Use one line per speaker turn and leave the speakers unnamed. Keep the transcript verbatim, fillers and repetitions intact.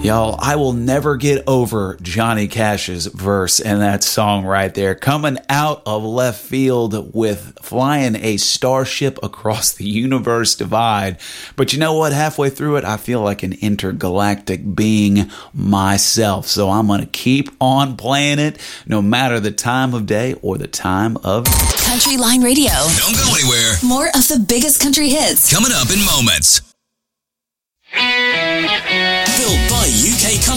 Y'all, I will never get over Johnny Cash's verse in that song right there. Coming out of left field with flying a starship across the universe divide. But you know what? Halfway through it, I feel like an intergalactic being myself. So I'm going to keep on playing it no matter the time of day or the time of...
Country Line Radio.
Don't go anywhere.
More of the biggest country hits.
Coming up in moments.
Built by U K Country.